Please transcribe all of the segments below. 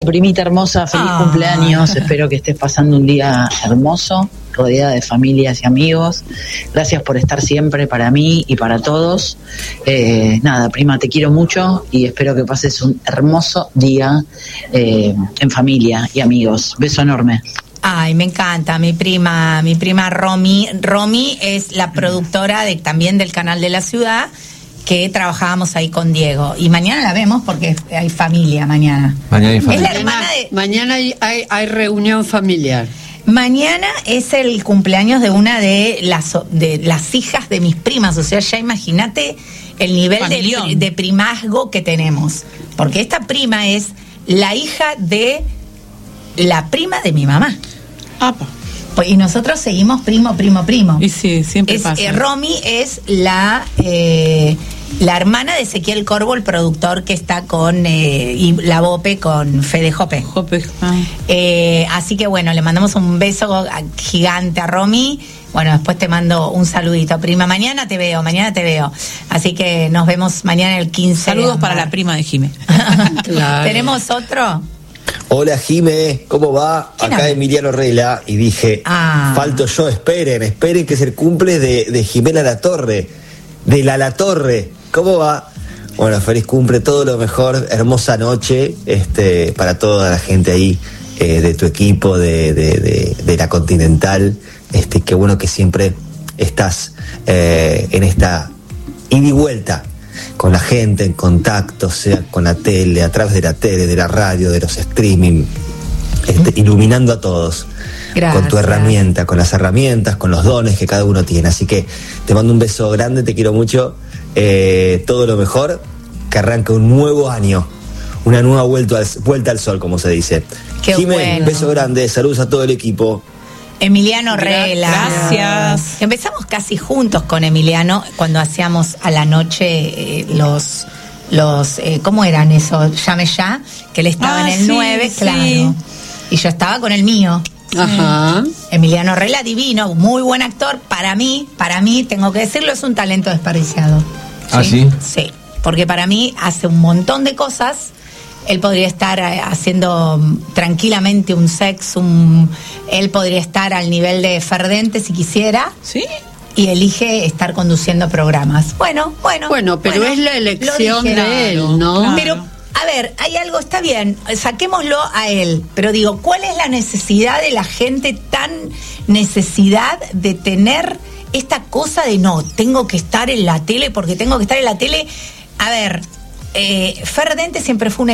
Primita hermosa, feliz cumpleaños. Espero que estés pasando un día hermoso, rodeada de familias y amigos. Gracias por estar siempre para mí y para todos. Nada, prima, te quiero mucho y espero que pases un hermoso día en familia y amigos. Beso enorme. Ay, me encanta, mi prima Romy. Romy es la productora también del Canal de la Ciudad, que trabajábamos ahí con Diego. Y mañana la vemos porque hay familia mañana. Mañana hay familia. Es la hermana de... Mañana hay reunión familiar. Mañana es el cumpleaños de una de las hijas de mis primas. O sea, ya imagínate el nivel de primazgo que tenemos. Porque esta prima es la hija de la prima de mi mamá. Y nosotros seguimos primo. Y sí, siempre pasa. Romy es la hermana de Ezequiel Corvo, el productor que está con y la Bope con Fede Jope. Así que bueno, le mandamos un beso gigante a Romy. Bueno, después te mando un saludito, prima. Mañana te veo. Así que nos vemos mañana el 15. Saludos para la prima de Jimé. Claro. ¿Tenemos otro? Hola Jimé, ¿cómo va? Acá habla? Emiliano Rela y dije, falto yo, esperen que es el cumple de Jimena Latorre, de La Torre. ¿Cómo va? Bueno, feliz cumple, todo lo mejor, hermosa noche para toda la gente ahí de tu equipo, de la Continental. Qué bueno que siempre estás en esta ida y vuelta con la gente, en contacto, sea con la tele, a través de la tele, de la radio, de los streaming, iluminando a todos. Gracias. Con tu herramienta, con las herramientas, con los dones que cada uno tiene. Así que te mando un beso grande, te quiero mucho, todo lo mejor, que arranque un nuevo año, una nueva vuelta al sol, como se dice. Jimé, bueno. Beso grande, saludos a todo el equipo. Emiliano Rela. Gracias. Empezamos casi juntos con Emiliano cuando hacíamos a la noche los ¿cómo eran esos? Llame ya, que él estaba en el 9, claro. Y yo estaba con el mío. Ajá. Emiliano Rela, divino, muy buen actor. Para mí, tengo que decirlo, es un talento desperdiciado. ¿Sí? Sí, porque para mí hace un montón de cosas. Él podría estar haciendo tranquilamente un sex, él podría estar al nivel de Ferdente si quisiera. ¿Sí? Y elige estar conduciendo programas. Bueno, pero es la elección de él, ¿no? Claro. Pero, a ver, hay algo, está bien, saquémoslo a él, pero digo, ¿cuál es la necesidad de la gente, necesidad de tener esta cosa de no, tengo que estar en la tele porque tengo que estar en la tele? A ver, Ferdente siempre fue un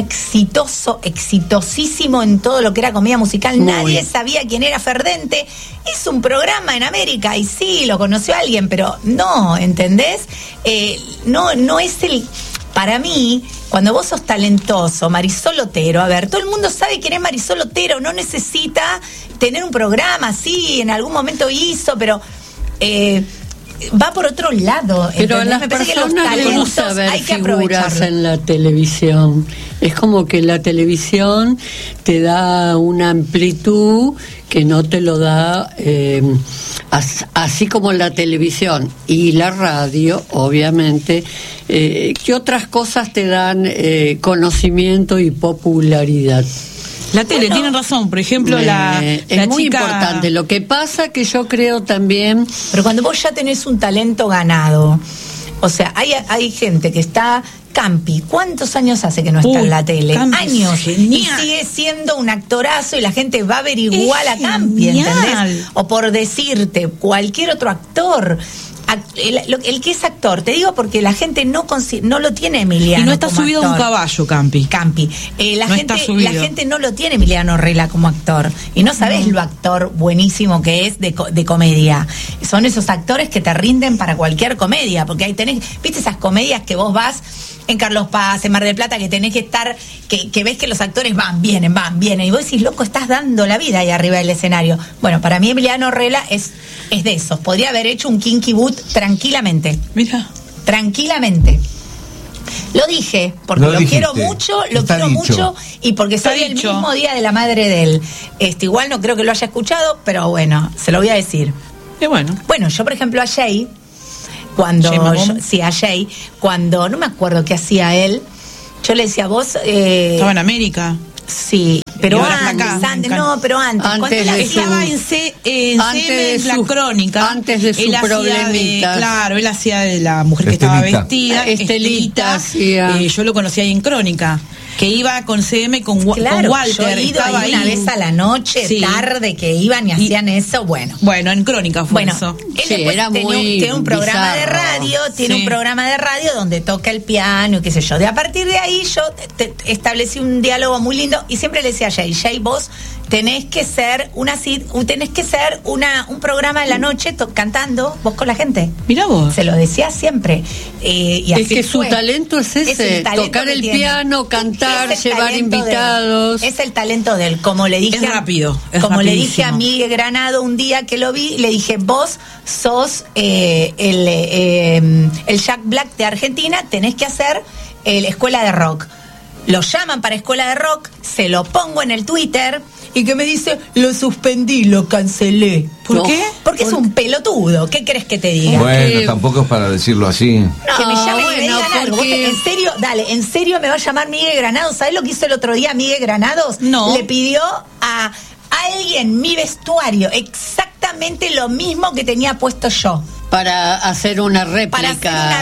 exitosísimo en todo lo que era comedia musical. Nadie sabía quién era Ferdente. Hizo un programa en América y sí, lo conoció alguien, pero no, ¿entendés? No es el... Para mí, cuando vos sos talentoso, Marisol Otero, a ver, todo el mundo sabe quién es Marisol Otero, no necesita tener un programa, sí, en algún momento hizo, pero... va por otro lado. Pero a las personas les gusta ver figuras en la televisión. Es como que la televisión te da una amplitud que no te lo da así como la televisión y la radio, obviamente. ¿Qué otras cosas te dan conocimiento y popularidad? La tele, tienen razón, por ejemplo, es muy importante. Lo que pasa que yo creo también... Pero cuando vos ya tenés un talento ganado, o sea, hay gente que está... Campi, ¿cuántos años hace que no está en la tele? Campi, años. genial. Y sigue siendo un actorazo y la gente va a ver igual a Campi, ¿entendés? O por decirte, cualquier otro actor... El que es actor, te digo porque la gente no lo tiene Emiliano. Y no está como subido a un actor. caballo, Campi. La gente no lo tiene Emiliano Rela como actor. Y no sabés lo actor buenísimo que es de comedia. Son esos actores que te rinden para cualquier comedia. Porque ahí tenés, ¿viste esas comedias que vos vas en Carlos Paz, en Mar del Plata, que tenés que estar, que ves que los actores vienen? Y vos decís, loco, estás dando la vida ahí arriba del escenario. Bueno, para mí Emiliano Rela es de esos. Podría haber hecho un Kinky Boot tranquilamente. Mira. Tranquilamente. Lo dije, porque lo quiero mucho, y porque soy el mismo día de la madre de él. Igual no creo que lo haya escuchado, pero bueno, se lo voy a decir. Y bueno. Bueno, yo por ejemplo a Jay, cuando no me acuerdo qué hacía él, yo le decía, vos... estaba en América. Sí, pero antes, pero antes estaba en la Crónica. Antes de su problemita. Claro, él hacía de la mujer que estaba vestida. Estelita. Yo lo conocí ahí en Crónica. Que iba con CM con Walter. Yo he ido ahí una vez a la noche, tarde, que iban y hacían eso. Bueno, en Crónica fue eso. Él era tiene un programa de radio, un programa de radio donde toca el piano y qué sé yo. De a partir de ahí yo establecí un diálogo muy lindo y siempre le decía a Jay, vos tenés que ser un programa de la noche cantando vos con la gente. Mirá vos. Se lo decía siempre. Y es que su talento es ese, tocar el piano, cantar, llevar invitados. Es el talento de él, como le dije. Es rápido. Le dije a Miguel Granado un día que lo vi, le dije, vos sos el Jack Black de Argentina, tenés que hacer la escuela de rock. Lo llaman para escuela de rock, se lo pongo en el Twitter y que me dice, lo suspendí, lo cancelé. ¿Por qué? Porque es un pelotudo. ¿Qué crees que te diga? Bueno, tampoco es para decirlo así. No, que me llame y me digan algo. En serio me va a llamar Miguel Granados. ¿Sabés lo que hizo el otro día Miguel Granados? No. Le pidió a alguien mi vestuario, exactamente lo mismo que tenía puesto yo. Para hacer una réplica.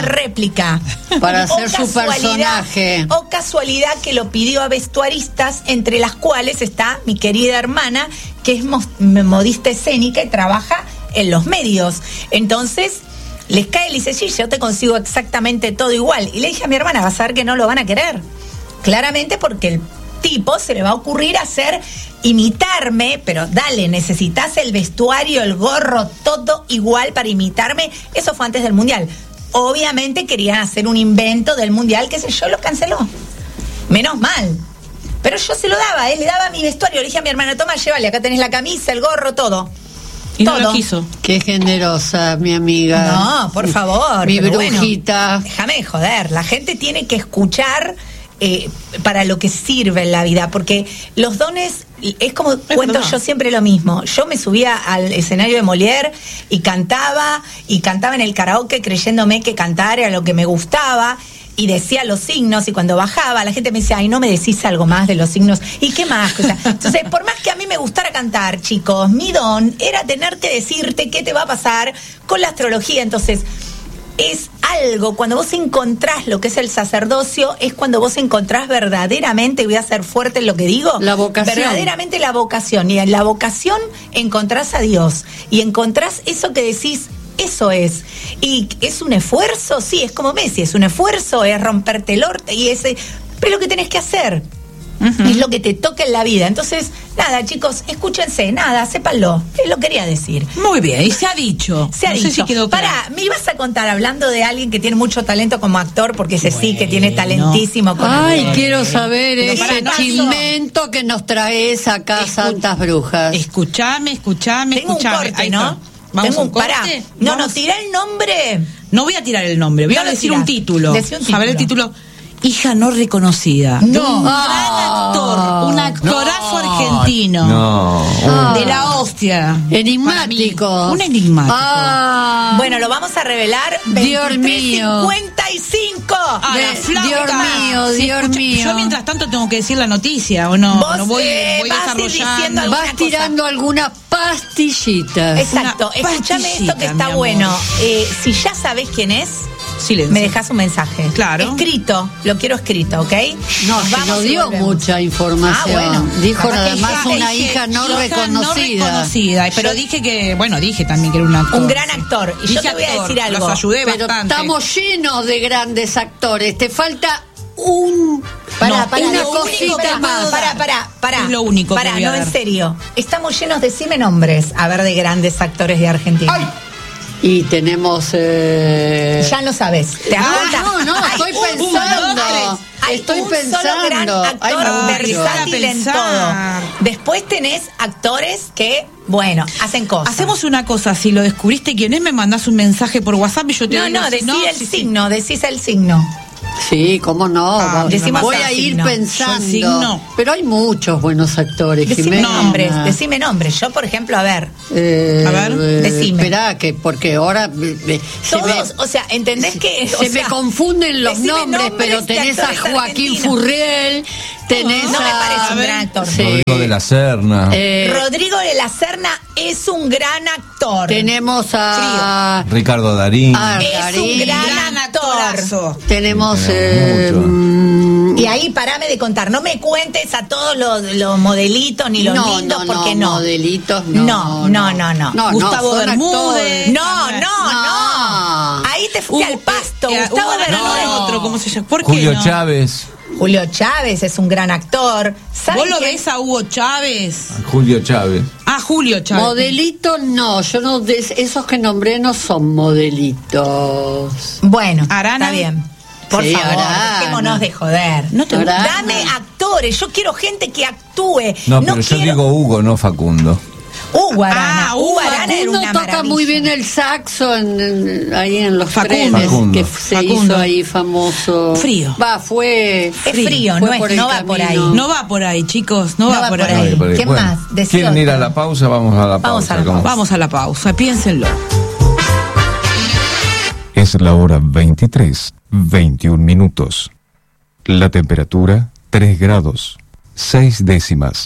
Para hacer su personaje. O casualidad que lo pidió a vestuaristas, entre las cuales está mi querida hermana, que es modista escénica y trabaja en los medios. Entonces, les cae y le dice, sí, yo te consigo exactamente todo igual. Y le dije a mi hermana, vas a ver que no lo van a querer. Claramente porque el tipo se le va a ocurrir imitarme, pero dale, necesitas el vestuario, el gorro, todo igual para imitarme. Eso fue antes del Mundial. Obviamente querían hacer un invento del Mundial, qué sé yo, lo canceló. Menos mal. Pero yo se lo daba, le daba mi vestuario, le dije a mi hermana, toma, llévale, acá tenés la camisa, el gorro, todo. Y todo. No lo quiso. Qué generosa, mi amiga. No, por favor. Mi brujita. Bueno, déjame de joder, la gente tiene que escuchar para lo que sirve en la vida, porque los dones, es como cuento yo siempre lo mismo. Yo me subía al escenario de Molière y cantaba en el karaoke creyéndome que cantar era lo que me gustaba y decía los signos, y cuando bajaba la gente me decía, ay, no me decís algo más de los signos, y qué más. O sea, entonces, por más que a mí me gustara cantar, chicos, mi don era tener que decirte qué te va a pasar con la astrología. Entonces, es algo, cuando vos encontrás lo que es el sacerdocio, es cuando vos encontrás verdaderamente, voy a ser fuerte en lo que digo, la vocación. Verdaderamente la vocación, y en la vocación encontrás a Dios, y encontrás eso que decís, eso es. Y es un esfuerzo, sí, es como Messi, es un esfuerzo, es romperte el orto, y ese, pero es lo que tenés que hacer. Es lo que te toca en la vida. Entonces, nada, chicos, escúchense, sépanlo. Lo quería decir. Muy bien, y se ha dicho. Se ha dicho. Sé si quedó claro. Me ibas a contar, hablando de alguien que tiene mucho talento como actor, porque ese sí que tiene talentísimo. Quiero saber ese chimento que nos traes acá, Santas Brujas. Escuchame. Tengo un corte, ¿no? Vamos a un corte. Pará. No, tirá el nombre. No voy a tirar el nombre, voy a decir un título. A ver el título. Hija no reconocida. No. Un gran actor, un actorazo argentino. De la hostia. Enigmático. Un enigmático. Bueno, lo vamos a revelar. Dios mío. 55. Dios mío. Yo mientras tanto tengo que decir la noticia, ¿o no? Vos, no voy desarrollando. Vas tirando algunas pastillitas. Exacto. Escúchame esto que está bueno. Si ya sabés quién es, silencio. Me dejas un mensaje. Claro. Escrito, lo quiero escrito, ¿ok? No dio mucha información. Bueno. Dijo nada más una hija no reconocida. Pero dije también que era un gran actor. Y yo te voy a decir algo. Los ayudé pero bastante. Estamos llenos de grandes actores. Te falta una cosita más. Pará. Es lo único que voy a dar. En serio. Estamos llenos, decime nombres, a ver, de grandes actores de Argentina. ¡Ay! Y tenemos... Ya lo sabes. ¿Te das cuenta? Estoy pensando. Solo gran actor versátil en todo. Después tenés actores que, hacen cosas. Hacemos una cosa, si lo descubriste quién es, me mandás un mensaje por WhatsApp y yo te digo. Decís el signo. Sí, cómo no. Voy a ir signo. pensando. Pero hay muchos buenos actores. Decime nombres. Yo, por ejemplo, a ver, decime. Espera, que porque ahora todos, o sea, ¿entendés que me confunden los nombres, pero tenés a Joaquín Furriel, tenés no me parece un gran actor. Rodrigo de la Serna. Rodrigo de la Serna es un gran actor. Tenemos a Ricardo Darín. Es un gran actor. Tenemos y ahí parame de contar, no me cuentes a todos los modelitos ni los lindos, porque no. Modelitos no. Gustavo Bermúdez. No. Ahí te fuiste al pasto. Gustavo Bermúdez. Otro, ¿cómo se llama? ¿Por qué Julio Chávez. Julio Chávez es un gran actor. ¿Vos lo ves a Hugo Chávez? Julio Chávez. Julio Chávez. Modelitos no, yo no, esos que nombré no son modelitos. Bueno, Arana. Está bien. Por favor, dejémonos de joder. Dame actores, yo quiero gente que actúe. No, pero yo digo Hugo, no Facundo. Hugo Arana. Hugo Arana era una toca maravilla. muy bien el saxo ahí en los Facundo. trenes, que se hizo ahí famoso. Frío. Es frío, no va por ahí. No va por ahí, chicos, no va por ahí. ¿Qué más? ¿Quieren ir a la pausa? Vamos a la pausa. Vamos a la pausa, piénsenlo. Es la hora 23:21. La temperatura 3 grados 6 décimas.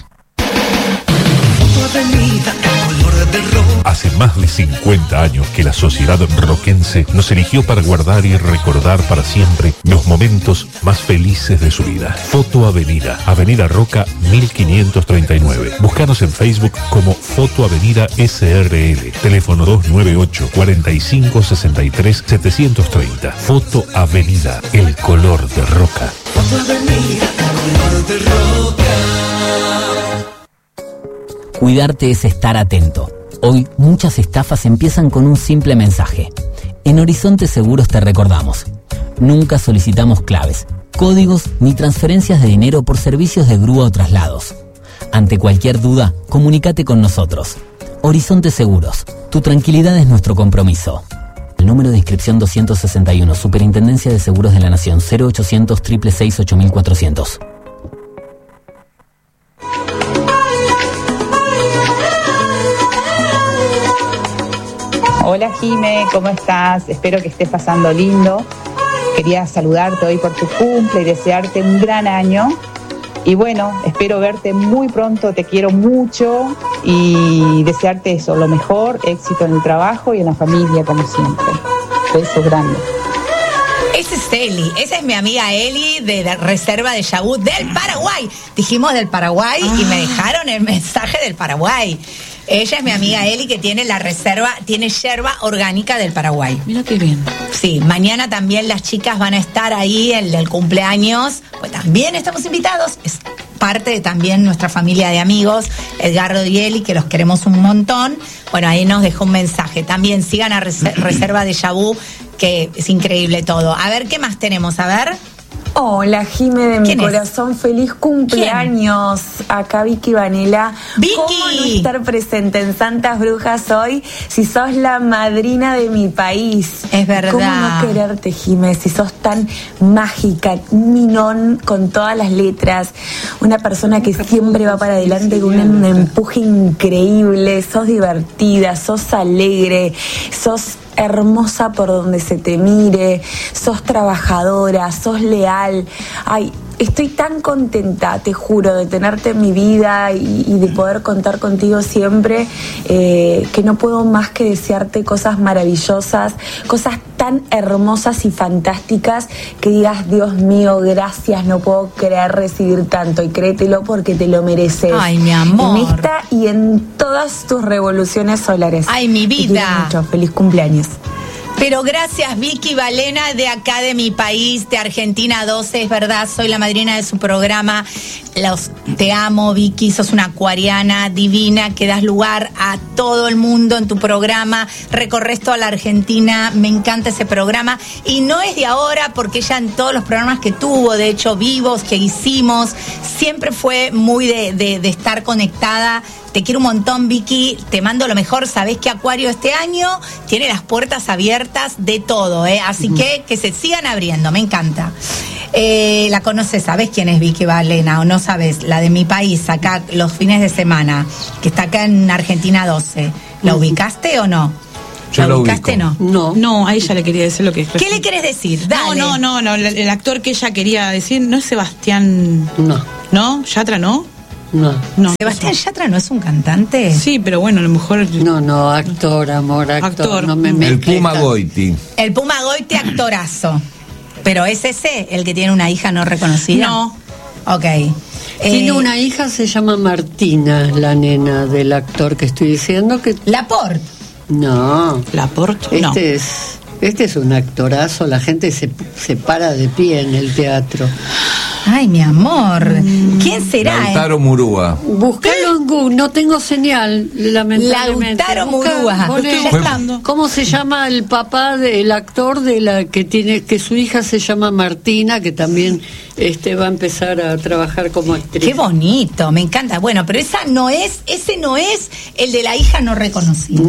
Hace más de 50 años que la sociedad roquense nos eligió para guardar y recordar para siempre los momentos más felices de su vida. Foto Avenida, Avenida Roca 1539. Búscanos en Facebook como Foto Avenida SRL. Teléfono 298-4563-730. Foto Avenida, el color de Roca. Foto Avenida, el color de Roca. Cuidarte es estar atento. Hoy muchas estafas empiezan con un simple mensaje. En Horizonte Seguros te recordamos: nunca solicitamos claves, códigos ni transferencias de dinero por servicios de grúa o traslados. Ante cualquier duda, comunícate con nosotros. Horizonte Seguros, tu tranquilidad es nuestro compromiso. El número de inscripción 261, Superintendencia de Seguros de la Nación, 0800 666 8400. Hola Jime, ¿cómo estás? Espero que estés pasando lindo. Quería saludarte hoy por tu cumple y desearte un gran año. Y bueno, espero verte muy pronto, te quiero mucho y desearte eso, lo mejor, éxito en el trabajo y en la familia como siempre. Besos grandes. Esa es Eli, esa es mi amiga Eli de la Reserva de Yabú del Paraguay. Dijimos del Paraguay y me dejaron el mensaje del Paraguay. Ella es mi amiga Eli, que tiene la reserva, tiene yerba orgánica del Paraguay. Mira qué bien. Sí, mañana también las chicas van a estar ahí, el del cumpleaños. Pues también estamos invitados. Es parte de también nuestra familia de amigos, Edgardo y Eli, que los queremos un montón. Bueno, ahí nos dejó un mensaje. También sigan a Reserva de Yabú, que es increíble todo. A ver, ¿qué más tenemos? A ver. Hola, Jime de mi corazón, feliz cumpleaños. Acá Vicky Vanela. ¡Vicky! ¿Cómo no estar presente en Santas Brujas hoy si sos la madrina de mi país? Es verdad. ¿Cómo no quererte, Jime, si sos tan mágica, un minón con todas las letras, una persona que siempre va para adelante con un empuje increíble, sos divertida, sos alegre, sos hermosa por donde se te mire, sos trabajadora, sos leal. Ay, estoy tan contenta, te juro, de tenerte en mi vida y de poder contar contigo siempre, que no puedo más que desearte cosas maravillosas, cosas tan hermosas y fantásticas que digas, Dios mío, gracias, no puedo creer recibir tanto, y créetelo porque te lo mereces. Ay, mi amor. En esta y en todas tus revoluciones solares. Ay, mi vida. Te quiero mucho. Feliz cumpleaños. Pero gracias, Vicky Valena, de acá de mi país, de Argentina 12, es verdad, soy la madrina de su programa. Te amo, Vicky, sos una acuariana divina, que das lugar a todo el mundo en tu programa, recorres toda la Argentina, me encanta ese programa. Y no es de ahora, porque ella en todos los programas que tuvo, de hecho vivos, que hicimos, siempre fue muy de estar conectada. te quiero un montón, Vicky, te mando lo mejor. Sabés que Acuario este año tiene las puertas abiertas de todo, así que se sigan abriendo, me encanta. La conoces, ¿sabés quién es Vicky Valena o no sabes? La de Mi País, acá los fines de semana, que está acá en Argentina 12. ¿La ubicaste o no? ¿La ubicaste? No, a ella le quería decir lo que es. ¿Qué le querés decir? Dale. No, el actor que ella quería decir no es Sebastián. ¿No? ¿Yatra no? No. Sebastián Yatra no es un cantante. Sí, pero bueno, a lo mejor. No, actor. No me el Puma Goiti. El Puma Goiti, actorazo. Pero ¿es ese el que tiene una hija no reconocida? No. Ok. Tiene una hija, se llama Martina, la nena del actor que estoy diciendo que. Laporte. No. Laporte. Este es un actorazo, la gente se para de pie en el teatro. Ay, mi amor. ¿Quién será? Lautaro Murúa. Buscalo en Google, no tengo señal, lamentablemente. Lautaro Murúa. ¿Cómo se llama el papá del actor de la que su hija se llama Martina, que también va a empezar a trabajar como actriz? Qué bonito, me encanta. Bueno, pero ese no es el de la hija no reconocida.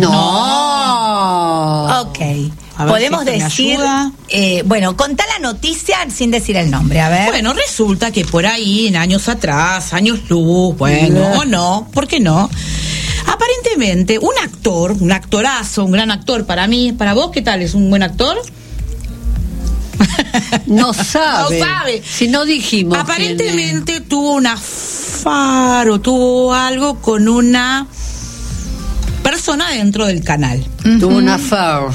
No. Ok. Podemos decir, contá la noticia sin decir el nombre, a ver. Bueno, resulta que por ahí, en años atrás, años luz, ¿por qué no? Aparentemente, un actorazo, un gran actor para mí, para vos, ¿qué tal? ¿Es un buen actor? No sabe. Si no dijimos. Aparentemente tuvo tuvo algo con una persona dentro del canal. Tuvo una affair.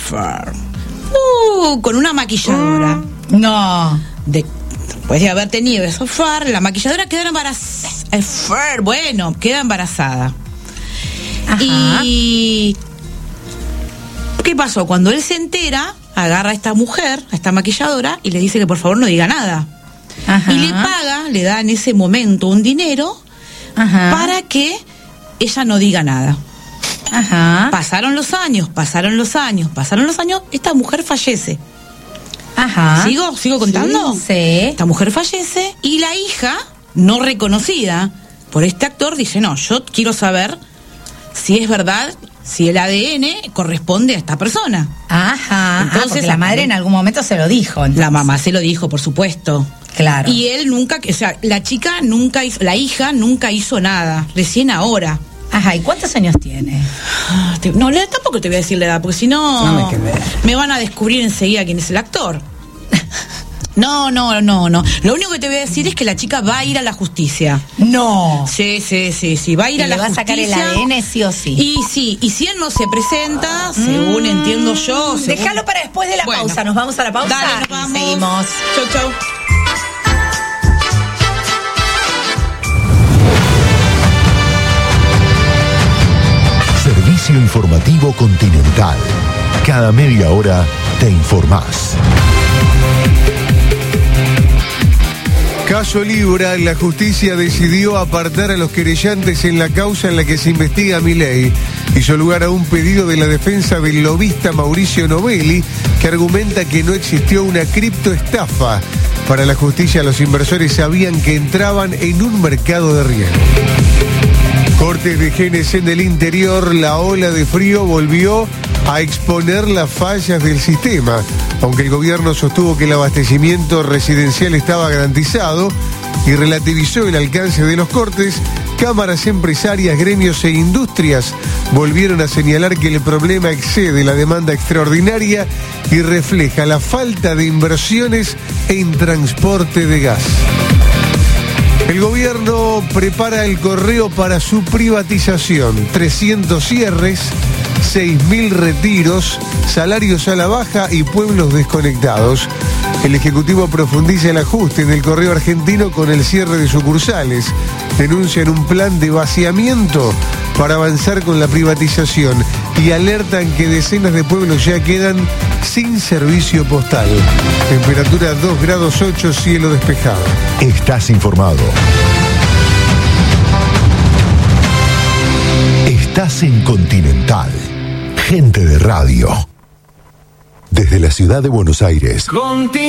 Con una maquilladora. No. Después de haber tenido esa affair, la maquilladora quedó embarazada. Queda embarazada. Ajá. Y ¿qué pasó? Cuando él se entera, agarra a esta mujer, a esta maquilladora, y le dice que por favor no diga nada. Ajá. Y le da en ese momento un dinero para que ella no diga nada. Ajá. Pasaron los años, esta mujer fallece. Ajá. ¿Sigo contando? Sí. Esta mujer fallece y la hija, no reconocida por este actor, dice, no, yo quiero saber si es verdad, si el ADN corresponde a esta persona. Ajá. Entonces porque la madre en algún momento se lo dijo. Entonces. La mamá se lo dijo, por supuesto. Claro. Y él nunca, la hija nunca hizo nada, recién ahora. Ajá, ¿y cuántos años tiene? No, tampoco te voy a decir la edad, porque si no me van a descubrir enseguida quién es el actor. No. Lo único que te voy a decir es que la chica va a ir a la justicia. No. Sí. Va a ir a la justicia. ¿Le va a sacar el ADN sí o sí? Y si él no se presenta, según entiendo yo... Déjalo para después de la pausa. ¿Nos vamos a la pausa? Dale, nos vamos. Seguimos. Chau. Servicio informativo Continental. Cada media hora te informás. Caso Libra, la justicia decidió apartar a los querellantes en la causa en la que se investiga a Milei. Hizo lugar a un pedido de la defensa del lobista Mauricio Novelli, que argumenta que no existió una criptoestafa. Para la justicia, los inversores sabían que entraban en un mercado de riesgo. Cortes de GNC en el interior, la ola de frío volvió a exponer las fallas del sistema. Aunque el gobierno sostuvo que el abastecimiento residencial estaba garantizado y relativizó el alcance de los cortes, cámaras empresarias, gremios e industrias volvieron a señalar que el problema excede la demanda extraordinaria y refleja la falta de inversiones en transporte de gas. El gobierno prepara el correo para su privatización. 300 cierres, 6.000 retiros, salarios a la baja y pueblos desconectados. El Ejecutivo profundiza el ajuste del correo argentino con el cierre de sucursales. Denuncian un plan de vaciamiento para avanzar con la privatización y alertan que decenas de pueblos ya quedan sin servicio postal. Temperatura 2 grados 8, cielo despejado. Estás informado. Estás en Continental. Gente de radio. Desde la ciudad de Buenos Aires.